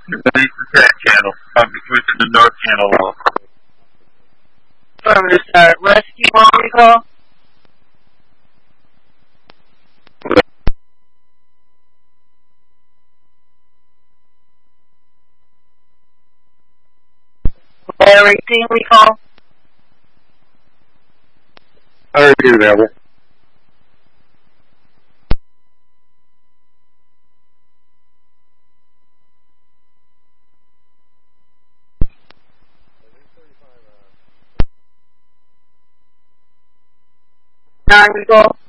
the East Channel, within the North Channel wall. Affirmative, sir. Rescue on recall? Larry, team recall? Already available. Recall?